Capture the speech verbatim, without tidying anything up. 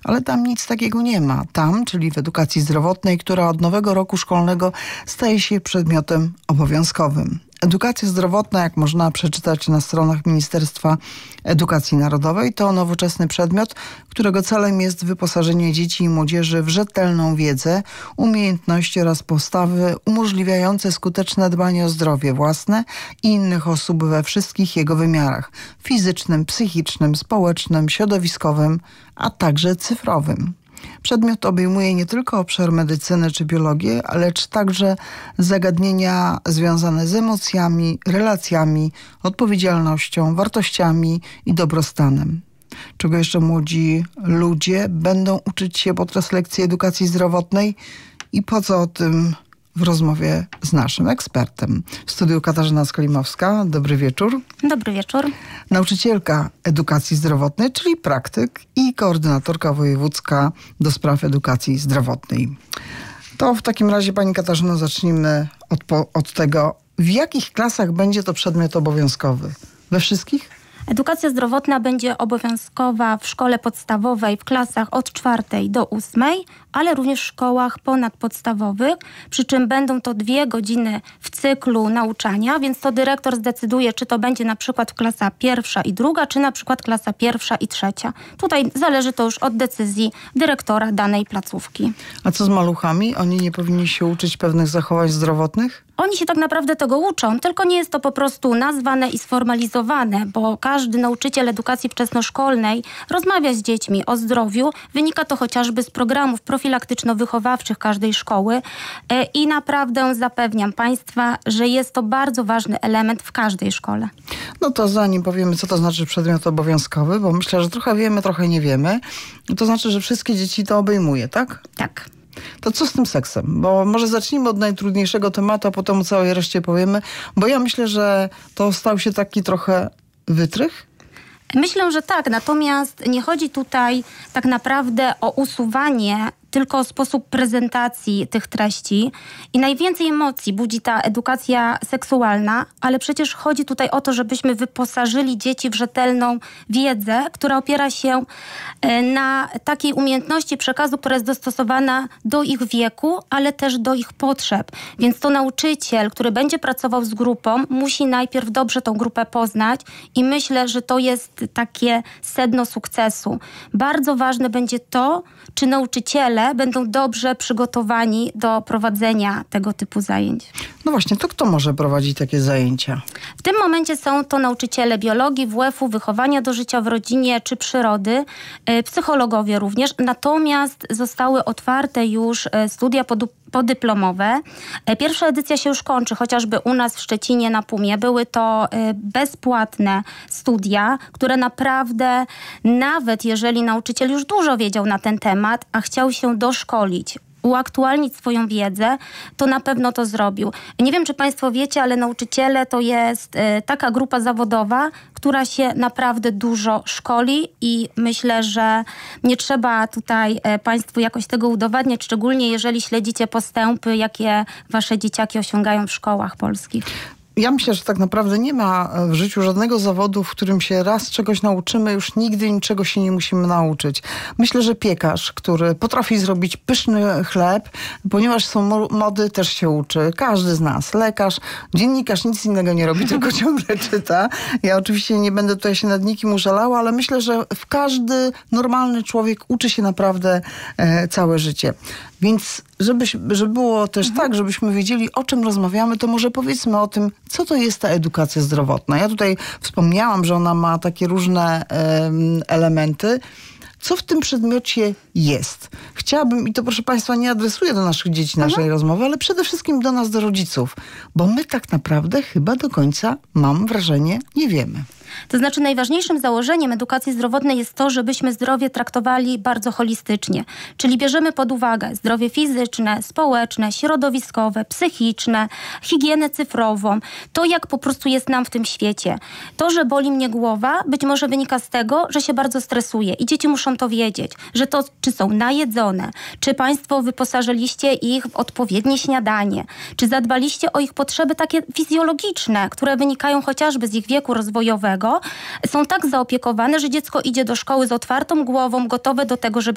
Ale tam nic takiego nie ma. Tam, czyli w edukacji zdrowotnej, która od nowego roku szkolnego staje się przedmiotem obowiązkowym. Edukacja zdrowotna, jak można przeczytać na stronach Ministerstwa Edukacji Narodowej, to nowoczesny przedmiot, którego celem jest wyposażenie dzieci i młodzieży w rzetelną wiedzę, umiejętności oraz postawy umożliwiające skuteczne dbanie o zdrowie własne i innych osób we wszystkich jego wymiarach: fizycznym, psychicznym, społecznym, środowiskowym, a także cyfrowym. Przedmiot obejmuje nie tylko obszar medycyny czy biologię, lecz także zagadnienia związane z emocjami, relacjami, odpowiedzialnością, wartościami i dobrostanem. Czego jeszcze młodzi ludzie będą uczyć się podczas lekcji edukacji zdrowotnej i po co o tym w rozmowie z naszym ekspertem. W studiu Katarzyna Skolimowska. Dobry wieczór. Dobry wieczór. Nauczycielka edukacji zdrowotnej, czyli praktyk i koordynatorka wojewódzka do spraw edukacji zdrowotnej. To w takim razie, pani Katarzyno, zacznijmy od, od tego, w jakich klasach będzie to przedmiot obowiązkowy? We wszystkich? Edukacja zdrowotna będzie obowiązkowa w szkole podstawowej w klasach od czwartej do ósmej, ale również w szkołach ponadpodstawowych, przy czym będą to dwie godziny w cyklu nauczania, więc to dyrektor zdecyduje, czy to będzie na przykład klasa pierwsza i druga, czy na przykład klasa pierwsza i trzecia. Tutaj zależy to już od decyzji dyrektora danej placówki. A co z maluchami? Oni nie powinni się uczyć pewnych zachowań zdrowotnych? Oni się tak naprawdę tego uczą, tylko nie jest to po prostu nazwane i sformalizowane, bo każdy nauczyciel edukacji wczesnoszkolnej rozmawia z dziećmi o zdrowiu. Wynika to chociażby z programów profilaktyczno-wychowawczych każdej szkoły i naprawdę zapewniam Państwa, że jest to bardzo ważny element w każdej szkole. No to zanim powiemy, co to znaczy przedmiot obowiązkowy, bo myślę, że trochę wiemy, trochę nie wiemy, to znaczy, że wszystkie dzieci to obejmuje, tak? Tak. To co z tym seksem? Bo może zacznijmy od najtrudniejszego tematu, a potem o całej reszcie powiemy, bo ja myślę, że to stał się taki trochę wytrych. Myślę, że tak, natomiast nie chodzi tutaj tak naprawdę o usuwanie, tylko o sposób prezentacji tych treści. I najwięcej emocji budzi ta edukacja seksualna, ale przecież chodzi tutaj o to, żebyśmy wyposażyli dzieci w rzetelną wiedzę, która opiera się na takiej umiejętności przekazu, która jest dostosowana do ich wieku, ale też do ich potrzeb. Więc to nauczyciel, który będzie pracował z grupą, musi najpierw dobrze tą grupę poznać i myślę, że to jest takie sedno sukcesu. Bardzo ważne będzie to, czy nauczyciele będą dobrze przygotowani do prowadzenia tego typu zajęć. No właśnie, to kto może prowadzić takie zajęcia? W tym momencie są to nauczyciele biologii, W F u, wychowania do życia w rodzinie czy przyrody, psychologowie również. Natomiast zostały otwarte już studia podyplomowe. Pierwsza edycja się już kończy, chociażby u nas w Szczecinie na Pumie. Były to bezpłatne studia, które naprawdę, nawet jeżeli nauczyciel już dużo wiedział na ten temat, a chciał się doszkolić, uaktualnić swoją wiedzę, to na pewno to zrobił. Nie wiem, czy Państwo wiecie, ale nauczyciele to jest y, taka grupa zawodowa, która się naprawdę dużo szkoli i myślę, że nie trzeba tutaj y, Państwu jakoś tego udowadniać, szczególnie jeżeli śledzicie postępy, jakie Wasze dzieciaki osiągają w szkołach polskich. Ja myślę, że tak naprawdę nie ma w życiu żadnego zawodu, w którym się raz czegoś nauczymy, już nigdy niczego się nie musimy nauczyć. Myślę, że piekarz, który potrafi zrobić pyszny chleb, ponieważ są mody, też się uczy. Każdy z nas. Lekarz, dziennikarz nic innego nie robi, tylko ciągle czyta. Ja oczywiście nie będę tutaj się nad nikim użalała, ale myślę, że w każdy normalny człowiek uczy się naprawdę e, całe życie. Więc żeby, żeby było też mhm. tak, żebyśmy wiedzieli, o czym rozmawiamy, to może powiedzmy o tym, co to jest ta edukacja zdrowotna. Ja tutaj wspomniałam, że ona ma takie różne um, elementy. Co w tym przedmiocie jest? Chciałabym, i to proszę Państwa, nie adresuję do naszych dzieci naszej mhm. rozmowy, ale przede wszystkim do nas, do rodziców. Bo my tak naprawdę chyba do końca, mam wrażenie, nie wiemy. To znaczy najważniejszym założeniem edukacji zdrowotnej jest to, żebyśmy zdrowie traktowali bardzo holistycznie. Czyli bierzemy pod uwagę zdrowie fizyczne, społeczne, środowiskowe, psychiczne, higienę cyfrową. To, jak po prostu jest nam w tym świecie. To, że boli mnie głowa, być może wynika z tego, że się bardzo stresuję. I dzieci muszą to wiedzieć, że to, czy są najedzone, czy Państwo wyposażyliście ich w odpowiednie śniadanie, czy zadbaliście o ich potrzeby takie fizjologiczne, które wynikają chociażby z ich wieku rozwojowego, są tak zaopiekowane, że dziecko idzie do szkoły z otwartą głową, gotowe do tego, żeby